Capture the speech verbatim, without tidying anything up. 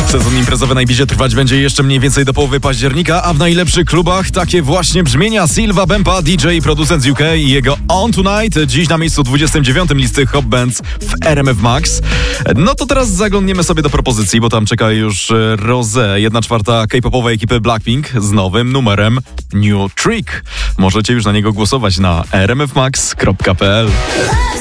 Sezon imprezowy na Ibizie trwać będzie jeszcze mniej więcej do połowy października, a w najlepszych klubach takie właśnie brzmienia. Silva Bempa, D J i producent z U K i jego On Tonight, dziś na miejscu dwudziestym dziewiątym listy Hot Bands w R M F Max. No to teraz zaglądniemy sobie do propozycji, bo tam czeka już Rosé, jedna czwarta K-popowej ekipy Blackpink z nowym numerem New Trick. Możecie już na niego głosować na r m f max kropka p l.